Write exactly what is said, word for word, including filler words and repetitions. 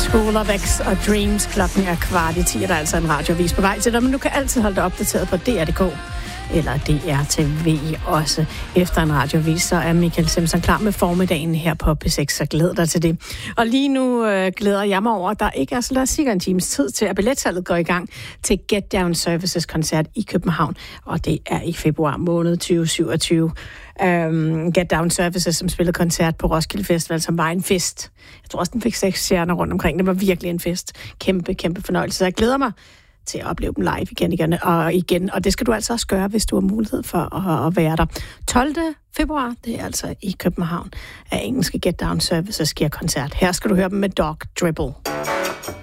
School of X og Dreams. Klokken er kvart i ti, og der er altså en radioavis på vej til dig, men du kan altid holde dig opdateret på D R punktum d k eller D R T V også. Efter en radioavis, så er Michael Simpson klar med formiddagen her på P seks, så glæder dig til det. Og lige nu øh, glæder jeg mig over, at der ikke er så lad os sige en times tid til, at billetsalget går i gang til Get Down Services koncert i København, og det er i februar måned tyve syvogtyve. Um, Get Down Services, som spillede koncert på Roskilde Festival, som var en fest. Jeg tror også, den fik seks stjerner rundt omkring. Det var virkelig en fest. Kæmpe, kæmpe fornøjelse. Så jeg glæder mig til at opleve dem live igen, igen og igen. Og det skal du altså også gøre, hvis du har mulighed for at, at være der. tolvte februar, det er altså i København, at engelske Get Down Services giver koncert. Her skal du høre dem med Dog Dribble.